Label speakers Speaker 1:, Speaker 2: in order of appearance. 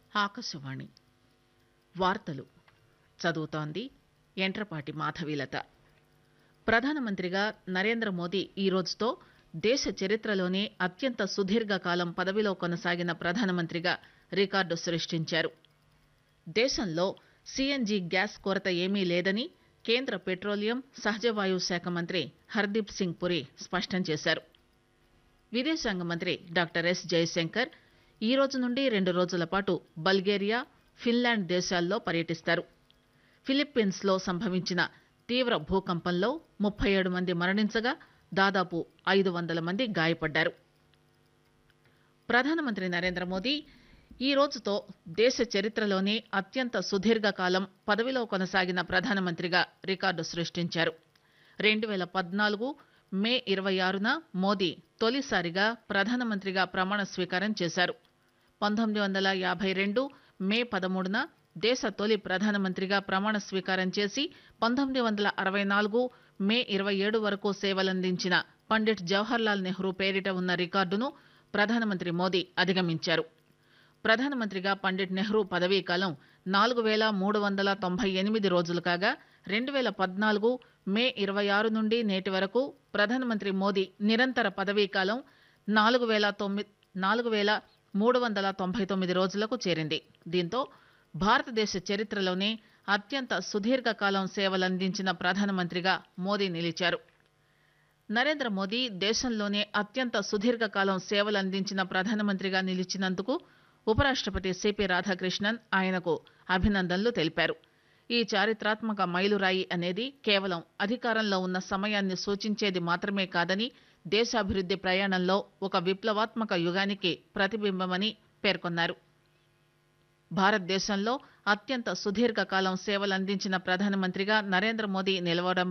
Speaker 1: ఆకాశవాణి వార్తలు చదువుతోంది యంట్రపాటి మాధవీలత. ప్రధానమంత్రిగా నరేంద్ర మోదీ ఈ రోజుతో దేశ చరిత్రలోనే అత్యంత సుదీర్ఘకాలం పదవిలో కొనసాగిన ప్రధానమంత్రిగా రికార్డు సృష్టించారు. దేశంలో సీఎన్జీ గ్యాస్ కొరత ఏమీ లేదని కేంద్ర పెట్రోలియం, సహజవాయువు శాఖ మంత్రి హర్దీప్ సింగ్ పురి స్పష్టం చేశారు. విదేశాంగ మంత్రి డాక్టర్ ఎస్ జయశంకర్ ఈ రోజు నుండి 2 రోజుల పాటు బల్గేరియా, ఫిన్లాండ్ దేశాల్లో పర్యటిస్తారు. ఫిలిప్పీన్స్ లో సంభవించిన తీవ్ర భూకంపంలో 37 మంది మరణించగా దాదాపు 500 మంది గాయపడ్డారు. ప్రధానమంత్రి నరేంద్ర మోదీ ఈ రోజుతో దేశ చరిత్రలోనే అత్యంత సుదీర్ఘకాలం పదవిలో కొనసాగిన ప్రధానమంత్రిగా రికార్డు సృష్టించారు. 2014 మే 26న మోదీ తొలిసారిగా ప్రధానమంత్రిగా ప్రమాణ స్వీకారం చేశారు. 1952 మే 13న దేశ తొలి ప్రధానమంత్రిగా ప్రమాణ స్వీకారం చేసి 1964 మే 27 వరకు సేవలందించిన పండిట్ జవహర్లాల్ నెహ్రూ పేరిట ఉన్న రికార్డును ప్రధానమంత్రి మోదీ అధిగమించారు. ప్రధానమంత్రిగా పండిట్ నెహ్రూ పదవీకాలం 4398 రోజులు కాగా 2014 మే 26 నుండి నేటి వరకు ప్రధానమంత్రి మోదీ నిరంతర పదవీకాలం 4399 రోజులకు చేరింది. దీంతో భారతదేశ చరిత్రలోనే అత్యంత సుదీర్ఘకాలం సేవలందించిన ప్రధానమంత్రిగా మోదీ నిలిచారు. నరేంద్ర మోదీ దేశంలోనే అత్యంత సుదీర్ఘకాలం సేవలందించిన ప్రధానమంత్రిగా నిలిచినందుకు ఉపరాష్టపతి సిపి రాధాకృష్ణన్ ఆయనకు అభినందనలు తెలిపారు. ఈ చారిత్రాత్మక మైలురాయి అనేది కేవలం అధికారంలో ఉన్న సమయాన్ని సూచించేది మాత్రమే కాదని, దేశాభివృద్ది ప్రయాణంలో ఒక విప్లవాత్మక యుగానికి ప్రతిబింబమని పేర్కొన్నారు. భారతదేశంలో అత్యంత సుదీర్ఘకాలం సేవలందించిన ప్రధానమంత్రిగా నరేంద్ర మోదీ నిలవడం